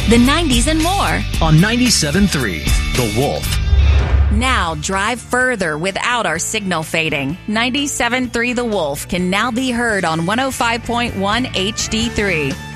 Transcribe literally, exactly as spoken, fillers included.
the nineties, and more. On ninety-seven point three, The Wolf. Now drive further without our signal fading. ninety-seven point three The Wolf can now be heard on one oh five point one H D three.